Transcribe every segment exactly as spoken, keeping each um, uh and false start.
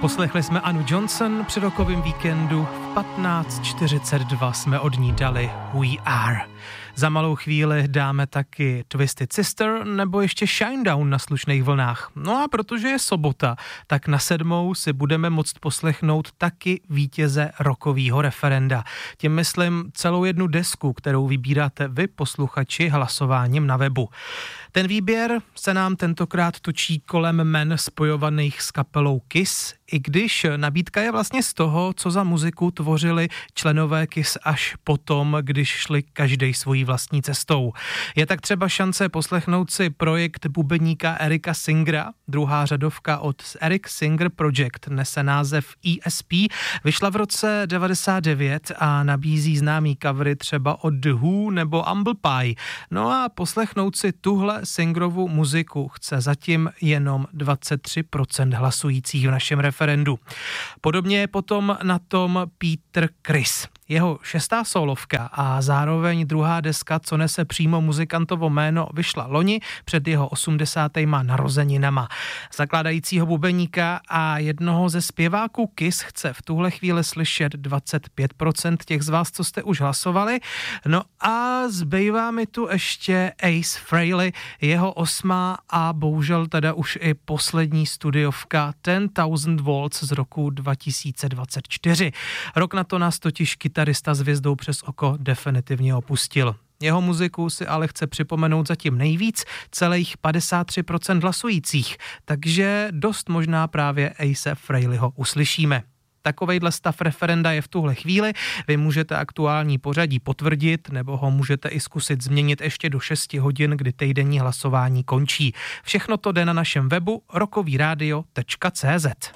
Poslechli jsme Anu Johnson při rokovém víkendu. V patnáct čtyřicet dva jsme od ní dali We Are. Za malou chvíli dáme taky Twisted Sister nebo ještě Shinedown na slušných vlnách. No a protože je sobota, tak na sedmou si budeme moct poslechnout taky vítěze rokovýho referenda. Tím myslím celou jednu desku, kterou vybíráte vy, posluchači, hlasováním na webu. Ten výběr se nám tentokrát točí kolem jmen spojovaných s kapelou Kiss, i když nabídka je vlastně z toho, co za muziku tvořili členové Kiss až potom, když šli každej svojí vlastní cestou. Je tak třeba šance poslechnout si projekt bubeníka Erika Singera. Druhá řadovka od Eric Singer Project nese název E S P, vyšla v roce devadesát devět a nabízí známý covery třeba od The Who nebo Humble Pie. No a poslechnout si tuhle Singerovu muziku chce zatím jenom dvacet tři procent hlasujících v našem referendu. Podobně je potom na tom Peter Criss. Jeho šestá solovka a zároveň druhá deska, co nese přímo muzikantovo jméno, vyšla loni před jeho osmdesátýma narozeninama. Zakládajícího bubeníka a jednoho ze zpěváků Kiss chce v tuhle chvíli slyšet dvacet pět procent těch z vás, co jste už hlasovali. No a zbývá mi tu ještě Ace Frehley, jeho osmá a bohužel teda už i poslední studiovka Ten Thousand Volts z roku dva tisíce dvacet čtyři. Rok na to nás totiž kytarista s hvězdou přes oko definitivně opustil. Jeho muziku si ale chce připomenout zatím nejvíc, celých padesát tři procent hlasujících, takže dost možná právě Ace Frehleyho uslyšíme. Takovejhle stav referenda je v tuhle chvíli. Vy můžete aktuální pořadí potvrdit, nebo ho můžete i zkusit změnit ještě do šesti hodin, kdy týdenní hlasování končí. Všechno to jde na našem webu rokovyradio tečka cé zet.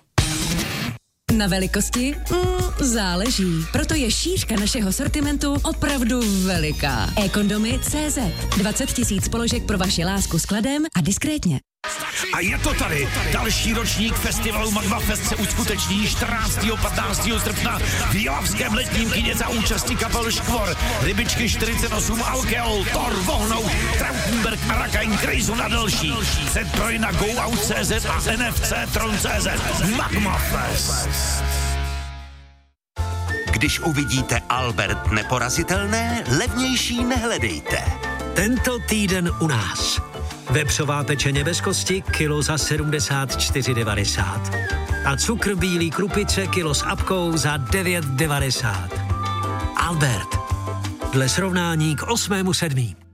Na velikosti? Mm, záleží. Proto je šířka našeho sortimentu opravdu veliká. e-kondomy tečka cé zet. dvacet tisíc položek pro vaši lásku skladem a diskrétně. A je to tady. Další ročník festivalu Magma Fest se uskuteční čtrnáctého a patnáctého srpna v Jilavském letním kině za účasti kapel Škvor, Rybičky čtyřicet osm, Alkeol, Thor, Vohnou, Trautenberg, Arakain, Krejzu na další. Předproj na GoOut tečka cé zet a N F C Tron tečka cé zet. Magma Fest. Když uvidíte Albert neporazitelné, levnější nehledejte. Tento týden u nás. Vepřová pečeně bez kosti, kilo za sedmdesát čtyři devadesát. A cukr bílý krupice, kilo s apkou za devět devadesát. Albert. Dle srovnání k osmému sedmý.